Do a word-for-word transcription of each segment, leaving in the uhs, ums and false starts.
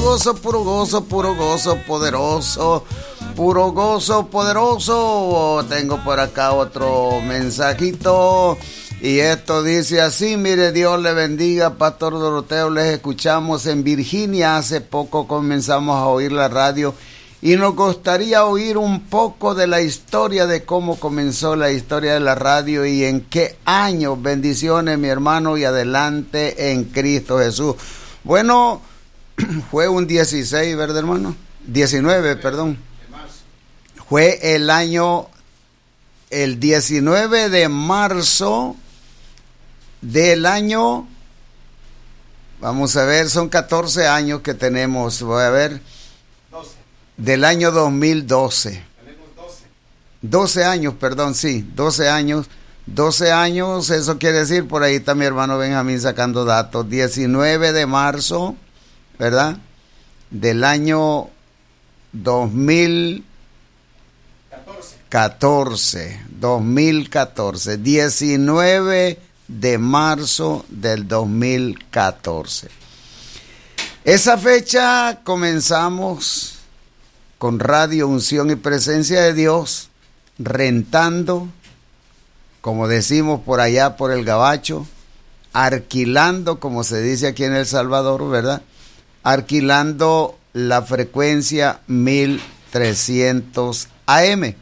gozo, puro gozo, puro gozo, poderoso, puro gozo, poderoso. Tengo por acá otro mensajito y esto dice así: mire, Dios le bendiga, Pastor Doroteo, les escuchamos en Virginia. Hace poco comenzamos a oír la radio y nos gustaría oír un poco de la historia de cómo comenzó la historia de la radio y en qué año. Bendiciones, mi hermano, y adelante en Cristo Jesús. Bueno, fue un dieciséis, ¿verdad, hermano? diecinueve, perdón. Fue el año, el diecinueve de marzo del año, vamos a ver, son catorce años que tenemos, voy a ver, doce. Del año dos mil doce. doce. doce años, perdón, sí, doce años. doce años, eso quiere decir, por ahí está mi hermano Benjamín sacando datos, diecinueve de marzo, ¿verdad? Del año dos mil catorce, dos mil catorce, diecinueve de marzo del dos mil catorce. Esa fecha comenzamos con Radio Unción y Presencia de Dios, rentando, como decimos por allá por el Gabacho, alquilando, como se dice aquí en El Salvador, ¿verdad? Alquilando la frecuencia mil trescientos A M.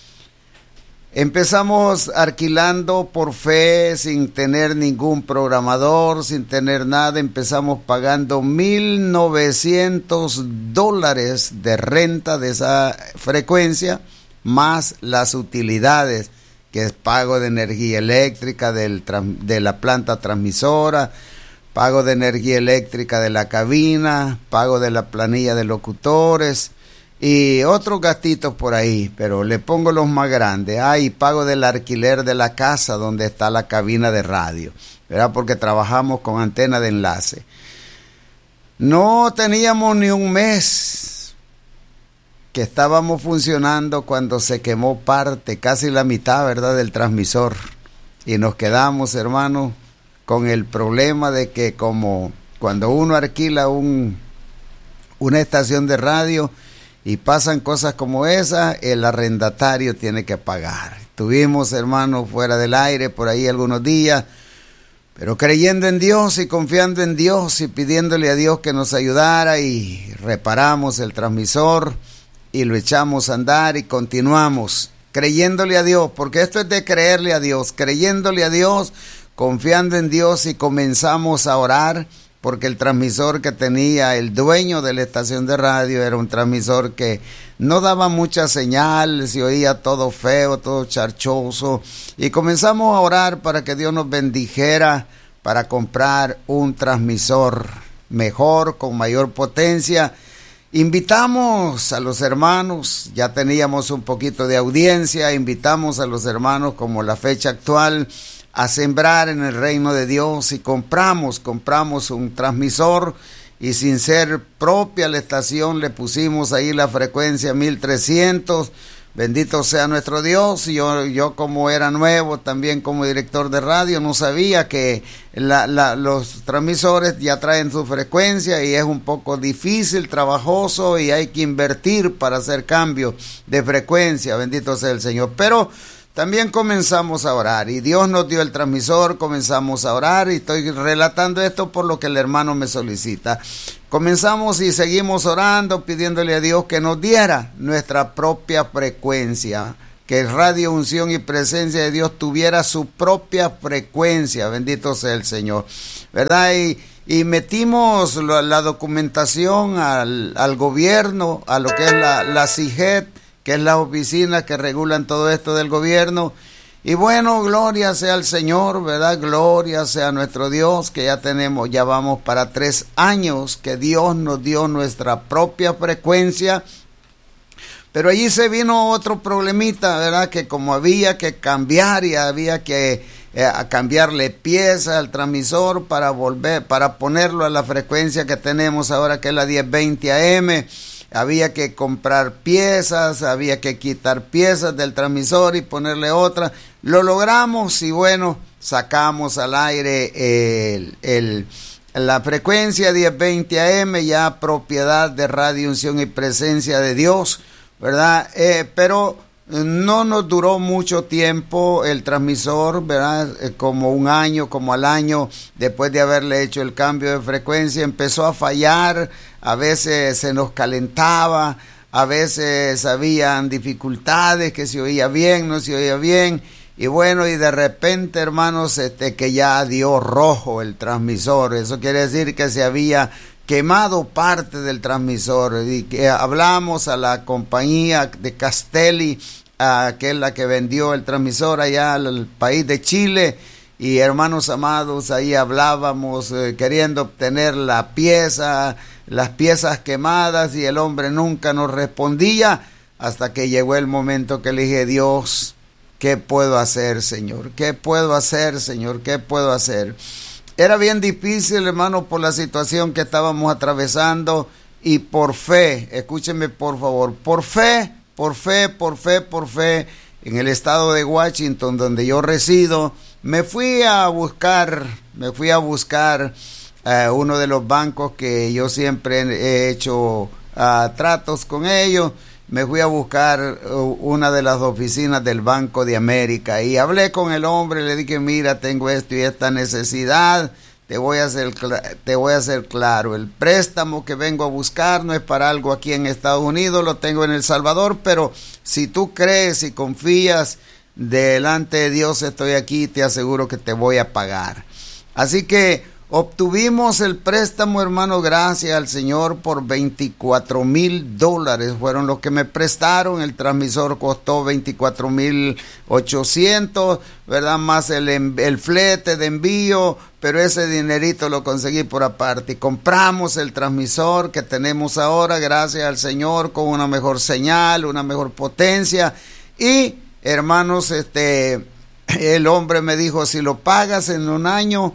Empezamos alquilando por fe, sin tener ningún programador, sin tener nada. Empezamos pagando mil novecientos dólares de renta de esa frecuencia, más las utilidades, que es pago de energía eléctrica del, de la planta transmisora, pago de energía eléctrica de la cabina, pago de la planilla de locutores y otros gastitos por ahí, pero le pongo los más grandes. Ah, y pago del alquiler de la casa donde está la cabina de radio, ¿verdad? Porque trabajamos con antena de enlace. No teníamos ni un mes que estábamos funcionando cuando se quemó parte, casi la mitad, ¿verdad?, del transmisor. Y nos quedamos, hermano, con el problema de que como cuando uno alquila un, una estación de radio y pasan cosas como esa, el arrendatario tiene que pagar. Estuvimos, hermano, fuera del aire por ahí algunos días, pero creyendo en Dios y confiando en Dios y pidiéndole a Dios que nos ayudara, y reparamos el transmisor y lo echamos a andar y continuamos creyéndole a Dios, porque esto es de creerle a Dios, creyéndole a Dios, confiando en Dios, y comenzamos a orar, porque el transmisor que tenía el dueño de la estación de radio era un transmisor que no daba mucha señal, se oía todo feo, todo charchoso, y comenzamos a orar para que Dios nos bendijera para comprar un transmisor mejor, con mayor potencia. Invitamos a los hermanos, ya teníamos un poquito de audiencia, invitamos a los hermanos, como la fecha actual, a sembrar en el reino de Dios, y compramos, compramos un transmisor, y sin ser propia la estación le pusimos ahí la frecuencia mil trescientos, bendito sea nuestro Dios. Y yo, yo como era nuevo también como director de radio, no sabía que la, la, los transmisores ya traen su frecuencia y es un poco difícil, trabajoso, y hay que invertir para hacer cambios de frecuencia, bendito sea el Señor. Pero también comenzamos a orar y Dios nos dio el transmisor, comenzamos a orar, y estoy relatando esto por lo que el hermano me solicita. Comenzamos y seguimos orando, pidiéndole a Dios que nos diera nuestra propia frecuencia, que Radio Unción y Presencia de Dios tuviera su propia frecuencia, bendito sea el Señor, ¿verdad? Y, y metimos la, la documentación al, al gobierno, a lo que es la, la C I G E T, que es la oficina que regulan todo esto del gobierno. Y bueno, gloria sea al Señor, ¿verdad? Gloria sea nuestro Dios, que ya tenemos, ya vamos para tres años que Dios nos dio nuestra propia frecuencia. Pero allí se vino otro problemita, ¿verdad? Que como había que cambiar y había que eh, cambiarle piezas al transmisor para volver, para ponerlo a la frecuencia que tenemos ahora, que es la diez veinte A M, había que comprar piezas, había que quitar piezas del transmisor y ponerle otra. Lo logramos y bueno, sacamos al aire el, el, la frecuencia diez veinte A M, ya propiedad de Radio Unción y Presencia de Dios, ¿verdad? Eh, pero no nos duró mucho tiempo el transmisor, ¿verdad? Eh, como un año, como al año, después de haberle hecho el cambio de frecuencia, empezó a fallar, a veces se nos calentaba, a veces habían dificultades, que se oía bien, no se oía bien. Y bueno, y de repente, hermanos, este, que ya dio rojo el transmisor. Eso quiere decir que se había quemado parte del transmisor. Y que hablamos a la compañía de Castelli, a, que es la que vendió el transmisor allá al país de Chile. Y hermanos amados, ahí hablábamos eh, queriendo obtener la pieza, las piezas quemadas, y el hombre nunca nos respondía, hasta que llegó el momento que le dije: Dios, ¿qué puedo hacer, Señor? ¿Qué puedo hacer, Señor? ¿Qué puedo hacer? Era bien difícil, hermano, por la situación que estábamos atravesando, y por fe, escúcheme por favor, por fe, por fe, por fe, por fe, en el estado de Washington, donde yo resido, me fui a buscar, me fui a buscar uh, uno de los bancos que yo siempre he hecho uh, tratos con ellos. Me fui a buscar una de las oficinas del Banco de América y hablé con el hombre, le dije: mira, tengo esto y esta necesidad, te voy a hacer, te voy a hacer claro, el préstamo que vengo a buscar no es para algo aquí en Estados Unidos, lo tengo en El Salvador, pero si tú crees y confías, delante de Dios estoy aquí, te aseguro que te voy a pagar. Así que obtuvimos el préstamo, hermano, gracias al Señor, por veinticuatro mil dólares. Fueron los que me prestaron. El transmisor costó veinticuatro mil ochocientos, ¿verdad? Más el, el flete de envío, pero ese dinerito lo conseguí por aparte. Y compramos el transmisor que tenemos ahora, gracias al Señor, con una mejor señal, una mejor potencia. Y, hermanos, este, el hombre me dijo: si lo pagas en un año,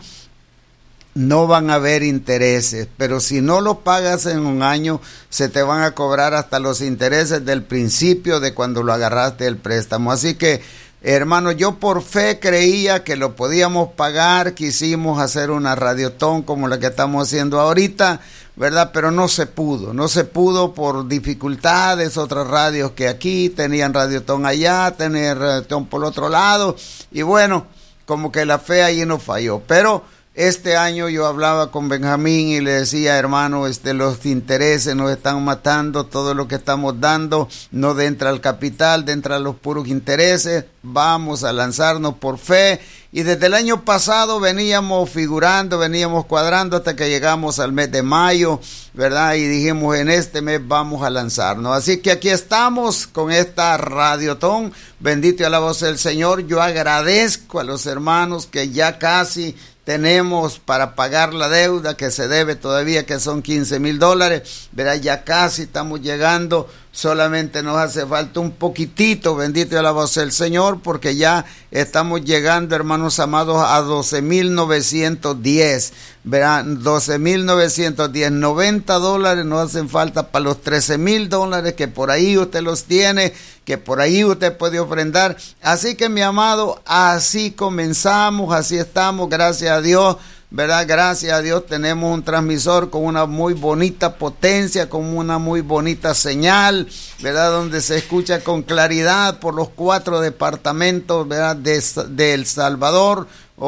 no van a haber intereses, pero si no lo pagas en un año, se te van a cobrar hasta los intereses del principio de cuando lo agarraste el préstamo. Así que, hermano, yo por fe creía que lo podíamos pagar, quisimos hacer una radiotón como la que estamos haciendo ahorita, ¿verdad? Pero no se pudo, no se pudo por dificultades. Otras radios que aquí tenían radiotón allá, tenían radiotón por el otro lado, y bueno, como que la fe ahí nos falló. Pero este año yo hablaba con Benjamín y le decía: hermano, este, los intereses nos están matando, todo lo que estamos dando no entra al capital, entra a los puros intereses. Vamos a lanzarnos por fe. Y desde el año pasado veníamos figurando, veníamos cuadrando hasta que llegamos al mes de mayo, ¿verdad? Y dijimos: en este mes vamos a lanzarnos. Así que aquí estamos con esta radiotón. Bendito y alabado sea el Señor. Yo agradezco a los hermanos que ya casi tenemos para pagar la deuda que se debe todavía, que son quince mil dólares, verá, ya casi estamos llegando, solamente nos hace falta un poquitito, bendito y alabado sea el Señor, porque ya estamos llegando, hermanos amados, a doce mil novecientos diez, verá, doce mil novecientos diez, noventa dólares nos hacen falta para los trece mil dólares, que por ahí usted los tiene, que por ahí usted puede ofrendar. Así que, mi amado, así comenzamos, así estamos, gracias a Dios, ¿verdad? Gracias a Dios tenemos un transmisor con una muy bonita potencia, con una muy bonita señal, ¿verdad? Donde se escucha con claridad por los cuatro departamentos, ¿verdad? De, de El Salvador,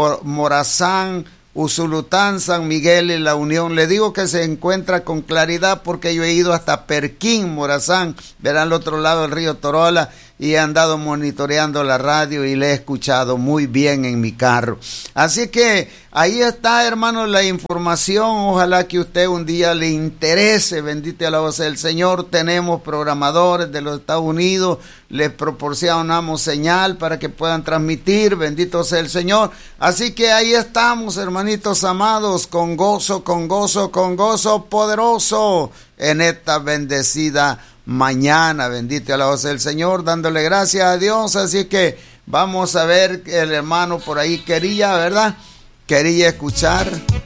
Morazán, Usulután, San Miguel y La Unión. Le digo que se encuentra con claridad porque yo he ido hasta Perquín, Morazán, verán al otro lado del río Torola, y he andado monitoreando la radio y le he escuchado muy bien en mi carro. Así que ahí está, hermanos, la información. Ojalá que usted un día le interese. Bendito la voz del Señor. Tenemos programadores de los Estados Unidos, les proporcionamos señal para que puedan transmitir. Bendito sea el Señor. Así que ahí estamos, hermanitos amados, con gozo, con gozo, con gozo poderoso en esta bendecida mañana. Bendito y alabado sea el Señor, dándole gracias a Dios. Así que vamos a ver, el hermano por ahí quería, ¿verdad? Quería escuchar,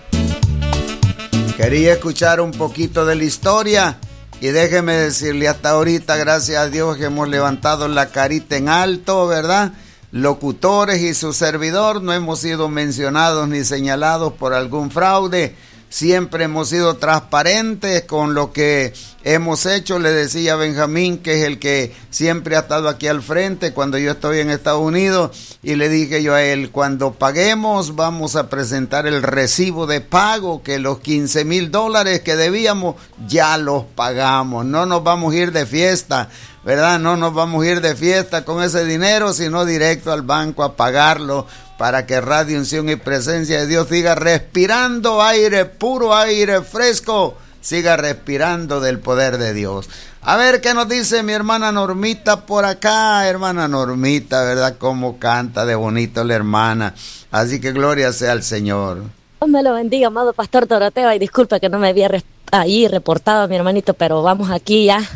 quería escuchar un poquito de la historia. Y déjeme decirle, hasta ahorita, gracias a Dios, que hemos levantado la carita en alto, ¿verdad? Locutores y su servidor no hemos sido mencionados ni señalados por algún fraude. siempre hemos sido transparentes con lo que hemos hecho. Le decía a Benjamín, que es el que siempre ha estado aquí al frente cuando yo estoy en Estados Unidos, y le dije yo a él, cuando paguemos vamos a presentar el recibo de pago, que los quince mil dólares que debíamos ya los pagamos, no nos vamos a ir de fiesta, ¿verdad? No nos vamos a ir de fiesta con ese dinero, sino directo al banco a pagarlo, para que Radio Unción y Presencia de Dios siga respirando aire puro, aire fresco, siga respirando del poder de Dios. A ver qué nos dice mi hermana Normita por acá. Hermana Normita, ¿verdad? Cómo canta de bonito la hermana. Así que gloria sea al Señor. Dios me lo bendiga, amado Pastor Doroteo. Y disculpa que no me había ahí reportado, mi hermanito, pero vamos aquí ya.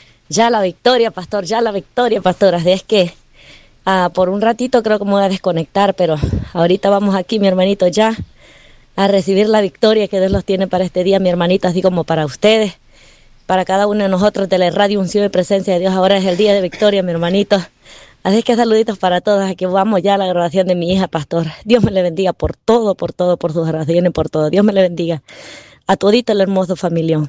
Ya la victoria, Pastor, ya la victoria, Pastor. Así es que Uh, por un ratito creo que me voy a desconectar, pero ahorita vamos aquí, mi hermanito, ya a recibir la victoria que Dios los tiene para este día, mi hermanita, así como para ustedes, para cada uno de nosotros de la Radio Unción y Presencia de Dios. Ahora es el día de victoria, mi hermanito. Así que saluditos para todos. Aquí vamos ya a la graduación de mi hija, Pastor. Dios me le bendiga por todo, por todo, por sus oraciones, por todo. Dios me le bendiga a todito el hermoso familión.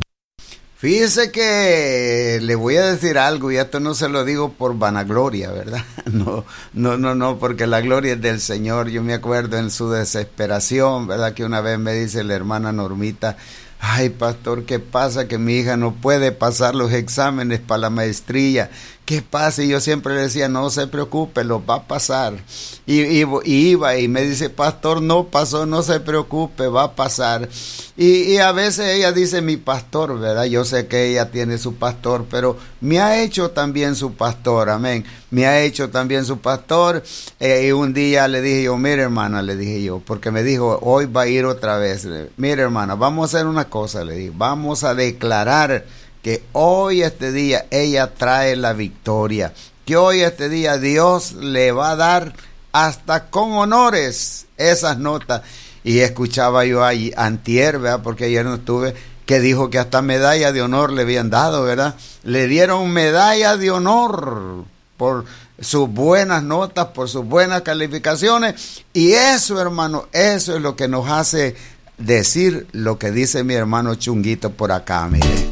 Fíjese que le voy a decir algo, y esto no se lo digo por vanagloria, ¿verdad? No, no, no, no, porque la gloria es del Señor. Yo me acuerdo en su desesperación, ¿verdad? Que una vez me dice la hermana Normita, ay, Pastor, ¿qué pasa? Que mi hija no puede pasar los exámenes para la maestría. ¿Qué pasa? Y yo siempre le decía, no se preocupe, lo va a pasar. Y, y, y iba y me dice, Pastor, no pasó, no se preocupe, va a pasar. Y, y a veces ella dice, mi pastor, ¿verdad? Yo sé que ella tiene su pastor, pero me ha hecho también su pastor, amén. Me ha hecho también su pastor. Eh, y un día le dije yo, mire hermana, le dije yo, porque me dijo, hoy va a ir otra vez. Mire hermana, vamos a hacer una cosa, le dije, vamos a declarar que hoy este día ella trae la victoria, que hoy este día Dios le va a dar hasta con honores esas notas. Y escuchaba yo ahí antier, ¿verdad? Porque ayer no estuve, que dijo que hasta medalla de honor le habían dado, ¿verdad? Le dieron medalla de honor por sus buenas notas, por sus buenas calificaciones. Y eso, hermano, eso es lo que nos hace decir lo que dice mi hermano Chunguito por acá, mire.